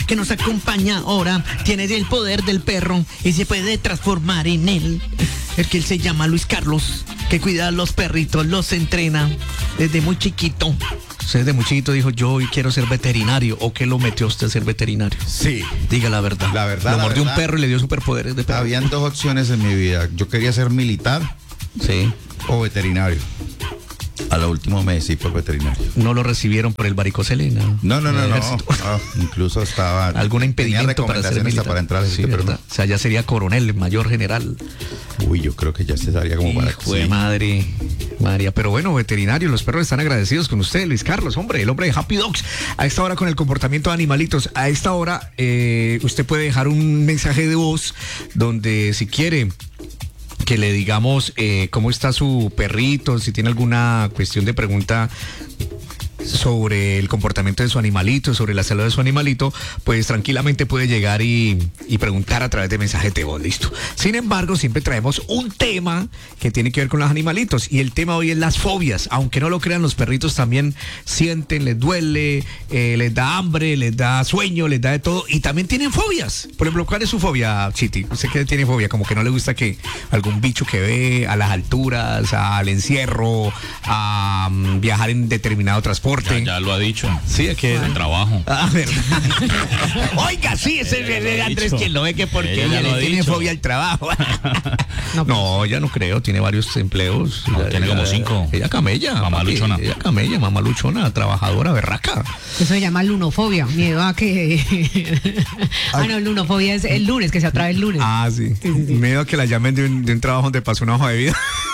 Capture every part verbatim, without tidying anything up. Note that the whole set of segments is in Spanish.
que nos acompaña ahora tiene el poder del perro y se puede transformar en él. El que él se llama Luis Carlos, que cuida a los perritos, los entrena desde muy chiquito. Usted desde muy chiquito dijo, yo hoy quiero ser veterinario. ¿O qué lo metió usted a ser veterinario? Sí. Diga la verdad. La verdad. Lo la mordió verdad, un perro y le dio superpoderes de perro. Habían dos opciones en mi vida. Yo quería ser militar. Sí. O veterinario. A lo último me decidí por veterinario. No lo recibieron por el varicocele, ¿no? No, no, no, no. no. Incluso estaba... ¿Algún impedimento para ser militar? Para entrar al sí, pero ¿verdad? No. O sea, ya sería coronel, mayor general. Uy, yo creo que ya se daría como para... Hijo de madre, María. Pero bueno, veterinario, los perros están agradecidos con usted, Luis Carlos, hombre, el hombre de Happy Dogs. A esta hora con el comportamiento de animalitos. A esta hora eh, usted puede dejar un mensaje de voz donde si quiere... que le digamos eh, cómo está su perrito, si tiene alguna cuestión de pregunta sobre el comportamiento de su animalito, sobre la salud de su animalito, pues tranquilamente puede llegar y, y preguntar a través de mensajes de voz, listo. Sin embargo, siempre traemos un tema que tiene que ver con los animalitos y el tema hoy es las fobias. Aunque no lo crean, los perritos también sienten, les duele, eh, les da hambre, les da sueño, les da de todo y también tienen fobias. Por ejemplo, ¿cuál es su fobia, Chiti? ¿Usted qué tiene fobia? Como que no le gusta que algún bicho que ve a las alturas, al encierro, a um, viajar en determinado transporte. Ya, ya lo ha dicho. Sí, es que el trabajo. Ah, verdad. Oiga, sí, ese es Andrés quien lo ve que porque ella, ella le tiene dicho. fobia al trabajo. no, no, ya no creo, tiene varios empleos. No, ella, tiene ella, como cinco. Ella camella. Mamá papi, luchona. Ella camella, mamá luchona, trabajadora, berraca. Eso se llama lunofobia, miedo a que... ah, no, lunofobia es el lunes, que se atrae el lunes. Ah, sí. sí, sí, sí. Miedo a que la llamen de un, de un trabajo donde pasó una hoja de vida.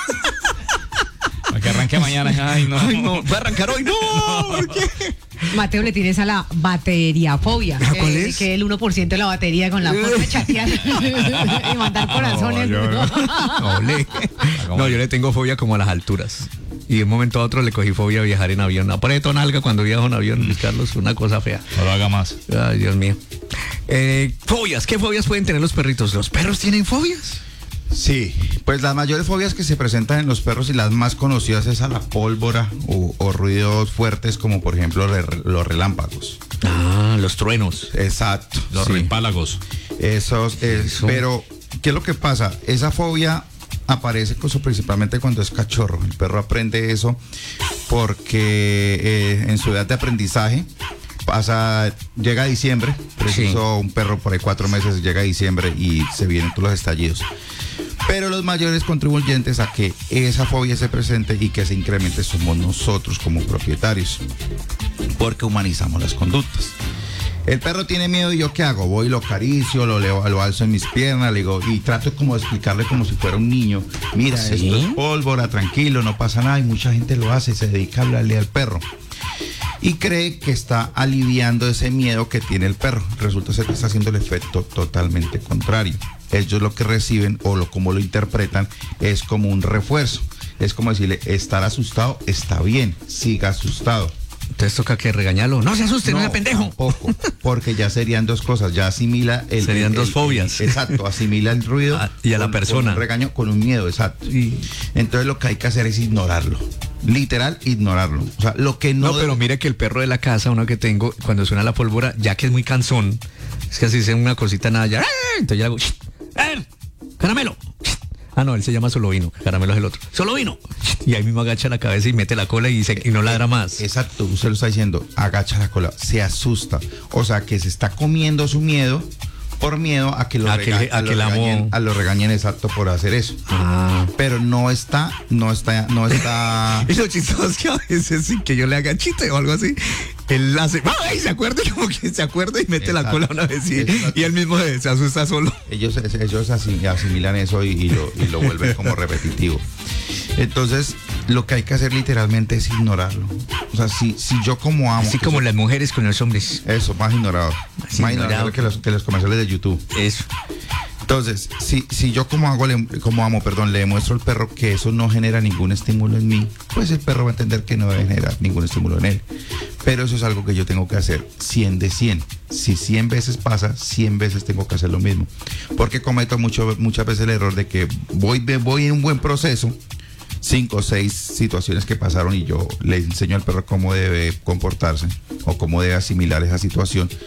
Que arranque mañana. Ay, no. Ay, no. Va a arrancar hoy. No. ¿Por qué? Mateo le tienes a la bateriafobia. ¿Cuál que, es? Que el uno por ciento de la batería con la forma de chatear y mandar corazones. No, yo, no, le, no, yo le tengo fobia como a las alturas. Y de un momento a otro le cogí fobia a viajar en avión. Aprieto nalga cuando viajo en avión, Luis Carlos, una cosa fea. No lo haga más. Ay, Dios mío. Eh, fobias, ¿qué fobias pueden tener los perritos? ¿Los perros tienen fobias? Sí, pues las mayores fobias que se presentan en los perros y las más conocidas es a la pólvora o, o ruidos fuertes como por ejemplo re, los relámpagos. Ah, los truenos. Exacto. Los sí. repálagos. Esos, es, Eso. Pero, ¿qué es lo que pasa? Esa fobia aparece pues, principalmente cuando es cachorro. El perro aprende eso porque eh, en su edad de aprendizaje pasa, llega a diciembre, preciso sí. Un perro por ahí cuatro meses, llega a diciembre y se vienen todos los estallidos. Pero los mayores contribuyentes a que esa fobia se presente y que se incremente somos nosotros como propietarios, porque humanizamos las conductas. El perro tiene miedo y yo ¿qué hago? Voy y lo acaricio, lo, leo, lo alzo en mis piernas, le digo, y trato como de explicarle como si fuera un niño. Mira, ¿sí? Esto es pólvora, tranquilo, no pasa nada, y mucha gente lo hace, se dedica a hablarle al perro. Y cree que está aliviando ese miedo que tiene el perro. Resulta ser que está haciendo el efecto totalmente contrario. Ellos lo que reciben o lo, como lo interpretan es como un refuerzo. Es como decirle, estar asustado está bien, siga asustado. Entonces toca que regañarlo. No se asuste, no, no sea pendejo. Tampoco, porque ya serían dos cosas. Ya asimila el... Serían el, dos el, fobias. El, exacto, asimila el ruido. Ah, y a la con, persona. Con un regaño, con un miedo, exacto. Sí. Entonces lo que hay que hacer es ignorarlo. Literal, ignorarlo. O sea, lo que no... No, pero mire que el perro de la casa, uno que tengo, cuando suena la pólvora, ya que es muy cansón, es que así se una cosita nada, ya... Entonces ya hago... ¡Eh! ¡Caramelo! Ah, no, él se llama Solovino, Caramelo es el otro. ¡Solovino! Y ahí mismo agacha la cabeza y mete la cola y, se, y no ladra más. Exacto, usted lo está diciendo, agacha la cola, se asusta. O sea, que se está comiendo su miedo por miedo a que lo, a rega que, a a que lo, regañen, amo... a lo regañen exacto por hacer eso. Ah. Pero no está, no está, no está... Y lo chistoso es que a veces sin que yo le haga chiste o algo así, él hace, ¡ay! Se acuerda, como que se acuerda y mete exacto. La cola una vez y, y él mismo se, se asusta solo. Ellos, ellos asimilan eso y, y, lo, y lo vuelven como repetitivo. Entonces, lo que hay que hacer literalmente es ignorarlo. O sea, si, si yo como amo... Así como eso, las mujeres con los hombres. Eso, más ignorado. Así más ignorado. ignorado que los, que los comerciales de YouTube. Eso. Entonces, si, si yo como hago, le, como amo, perdón, le demuestro al perro que eso no genera ningún estímulo en mí, pues el perro va a entender que no debe generar ningún estímulo en él. Pero eso es algo que yo tengo que hacer cien de cien. Si cien veces pasa, cien veces tengo que hacer lo mismo. Porque cometo mucho, muchas veces el error de que voy, voy en un buen proceso, cinco o seis situaciones que pasaron y yo le enseño al perro cómo debe comportarse o cómo debe asimilar esa situación.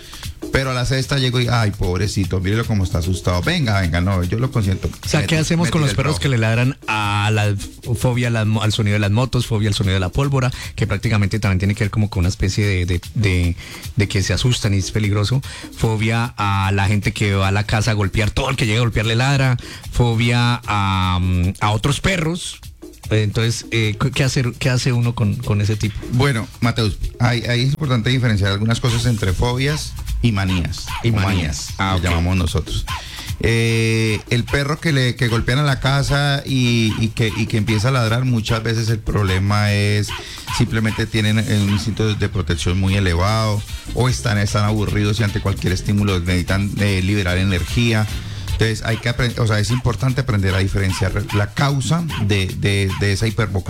Pero a la sexta llego y, ay, pobrecito, mírelo cómo está asustado. Venga, venga, no, yo lo consiento. O sea, ¿qué Mete- hacemos con métele los el perros rojo. que le ladran a la fobia a las mo- al sonido de las motos, fobia al sonido de la pólvora, que prácticamente también tiene que ver como con una especie de, de, de, de que se asustan y es peligroso? Fobia a la gente que va a la casa a golpear, todo el que llega a golpear le ladra. Fobia a, mm, a otros perros. Entonces, eh, ¿qué hacer, qué hace uno con, con ese tipo? Bueno, Mateus, ahí, ahí es importante diferenciar algunas cosas entre fobias y manías. Y o manías. Ah, que ok. llamamos nosotros. Eh, el perro que le que golpean a la casa y, y que, y que empieza a ladrar, muchas veces el problema es simplemente tienen un instinto de protección muy elevado o están, están aburridos y ante cualquier estímulo necesitan eh, liberar energía. Entonces hay que aprender, o sea, es importante aprender a diferenciar la causa de, de, de esa hipervocación